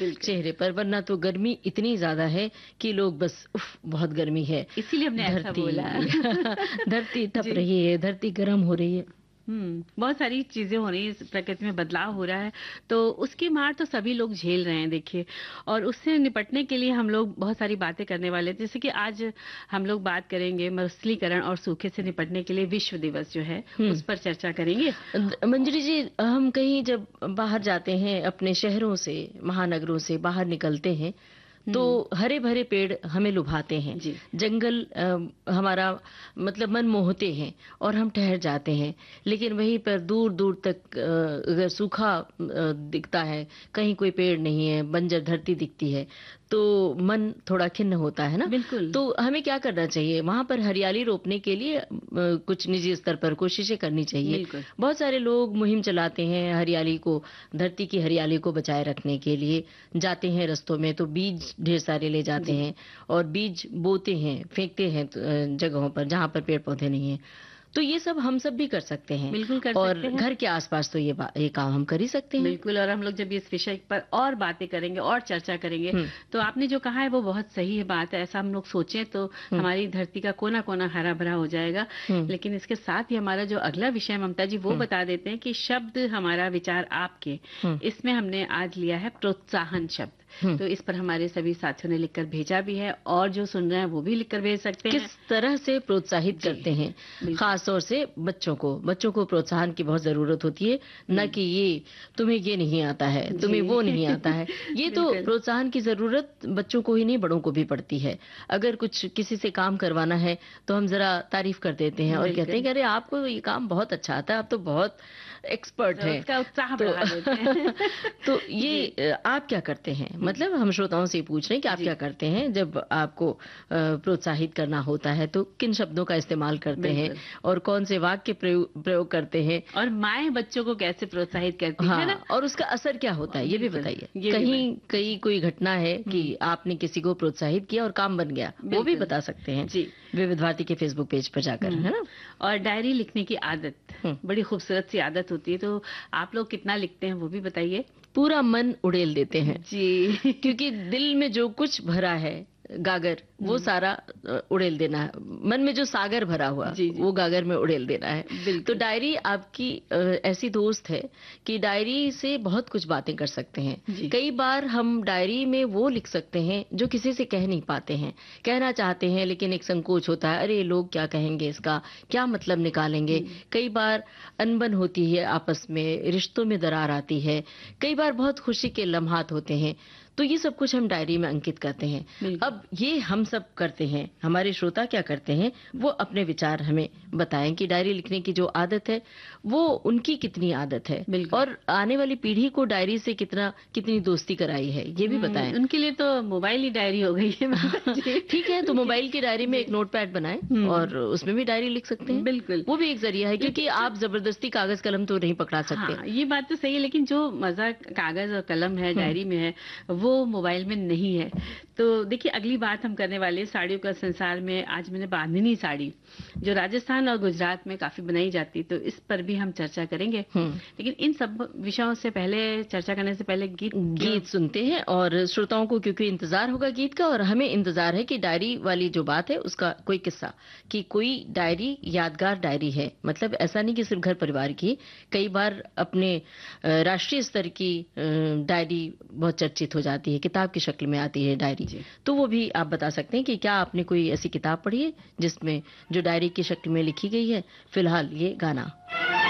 चेहरे पर, वरना तो गर्मी इतनी ज्यादा है कि लोग बस उफ बहुत गर्मी है, इसीलिए हमने ऐसा बोला। धरती तप रही है, धरती गर्म हो रही है। बहुत सारी चीजें हो रही हैं, प्रकृति में बदलाव हो रहा है, तो उसकी मार तो सभी लोग झेल रहे हैं देखिए। और उससे निपटने के लिए हम लोग बहुत सारी बातें करने वाले हैं, जैसे कि आज हम लोग बात करेंगे मरुस्थलीकरण और सूखे से निपटने के लिए विश्व दिवस जो है उस पर चर्चा करेंगे। मंजरी जी, हम कहीं जब बाहर जाते हैं, अपने शहरों से, महानगरों से बाहर निकलते हैं, तो हरे भरे पेड़ हमें लुभाते हैं, जंगल हमारा मतलब मन मोहते हैं और हम ठहर जाते हैं। लेकिन वहीं पर दूर दूर तक अगर सूखा दिखता है, कहीं कोई पेड़ नहीं है, बंजर धरती दिखती है, तो मन थोड़ा खिन्न होता है ना। बिल्कुल। तो हमें क्या करना चाहिए? वहां पर हरियाली रोपने के लिए कुछ निजी स्तर पर कोशिशें करनी चाहिए। बहुत सारे लोग मुहिम चलाते हैं हरियाली को, धरती की हरियाली को बचाए रखने के लिए। जाते हैं रस्तों में तो बीज ढेर सारे ले जाते हैं और बीज बोते हैं, फेंकते हैं जगहों पर जहां पर पेड़ पौधे नहीं है। तो ये सब हम सब भी कर सकते हैं। बिल्कुल कर और सकते हैं। घर के आसपास तो ये काम हम कर ही सकते हैं। बिल्कुल। और हम लोग जब इस विषय पर और बातें करेंगे और चर्चा करेंगे, तो आपने जो कहा है वो बहुत सही है बात है। ऐसा हम लोग सोचें तो हमारी धरती का कोना कोना हरा भरा हो जाएगा। लेकिन इसके साथ ही हमारा जो अगला विषय ममता जी वो बता देते हैं कि शब्द हमारा विचार आपके, इसमें हमने आज लिया है प्रोत्साहन शब्द। तो इस पर हमारे सभी साथियों ने लिखकर भेजा भी है, और जो सुन रहे हैं वो भी लिखकर भेज सकते हैं। किस तरह से प्रोत्साहित करते हैं, खास तौर से बच्चों को प्रोत्साहन की बहुत जरूरत होती है, न कि ये तुम्हें ये नहीं आता है, तुम्हें वो नहीं आता है। ये तो प्रोत्साहन की जरूरत बच्चों को ही नहीं, बड़ों को भी पड़ती है। अगर कुछ किसी से काम करवाना है तो हम जरा तारीफ कर देते हैं और कहते हैं कि अरे आपको ये काम बहुत अच्छा आता है, आप तो बहुत एक्सपर्ट है, उसका उत्साह बढ़ा देते हैं। तो ये आप क्या करते हैं? मतलब हम श्रोताओं से पूछ रहे हैं कि आप क्या करते हैं जब आपको प्रोत्साहित करना होता है, तो किन शब्दों का इस्तेमाल करते हैं और कौन से वाक्य प्रयोग करते हैं, और माएं बच्चों को कैसे प्रोत्साहित करती है ना, और उसका असर क्या होता है, ये भी बताइए। कहीं कोई घटना है कि आपने किसी को प्रोत्साहित किया और काम बन गया, वो भी बता सकते हैं जी, विविध भारती के फेसबुक पेज पर जाकर, है ना। और डायरी लिखने की आदत बड़ी खूबसूरत सी आदत होती है, तो आप लोग कितना लिखते हैं वो भी बताइए। पूरा मन उड़ेल देते हैं जी, क्योंकि दिल में जो कुछ भरा है गागर, वो सारा उड़ेल देना है। मन में जो सागर भरा हुआ वो गागर में उड़ेल देना है। तो डायरी आपकी ऐसी दोस्त है कि डायरी से बहुत कुछ बातें कर सकते हैं। कई बार हम डायरी में वो लिख सकते हैं जो किसी से कह नहीं पाते हैं, कहना चाहते हैं लेकिन एक संकोच होता है, अरे लोग क्या कहेंगे, इसका क्या मतलब निकालेंगे। कई बार अनबन होती है आपस में, रिश्तों में दरार आती है, कई बार बहुत खुशी के लम्हात होते हैं, तो ये सब कुछ हम डायरी में अंकित करते हैं। अब ये हम सब करते हैं, हमारे श्रोता क्या करते हैं, वो अपने विचार हमें बताएं कि डायरी लिखने की जो आदत है वो उनकी कितनी आदत है, और आने वाली पीढ़ी को डायरी से कितनी दोस्ती कराई है, ये भी बताएं। उनके लिए तो मोबाइल ही डायरी हो गई है। ठीक है, तो मोबाइल की डायरी में एक नोटपैड बनाएं और उसमें भी डायरी लिख सकते हैं। बिल्कुल, वो भी एक जरिया है, क्योंकि आप जबरदस्ती कागज कलम तो नहीं पकड़ा सकते। हाँ, ये बात तो सही है, लेकिन जो मजा कागज और कलम है डायरी में है वो मोबाइल में नहीं है। तो देखिए, अगली बात हम करने वाले साड़ियों का संसार में। आज मैंने बांधनी साड़ी जो राजस्थान और गुजरात में काफी बनाई जाती, तो इस पर भी हम चर्चा करेंगे। लेकिन इन सब विषयों से पहले, चर्चा करने से पहले गीत सुनते हैं, और श्रोताओं को क्योंकि इंतजार होगा गीत का, और हमें इंतजार है कि डायरी वाली जो बात है उसका कोई किस्सा, कि कोई डायरी यादगार डायरी है। मतलब ऐसा नहीं कि सिर्फ घर परिवार की, कई बार अपने राष्ट्रीय स्तर की डायरी बहुत चर्चित हो जाती है, किताब की शक्ल में आती है डायरी। तो वो भी आप बता सकते हैं कि क्या आपने कोई ऐसी किताब पढ़ी है जिसमें जो डायरी की शक्ल में लिखी गई है। फिलहाल ये गाना।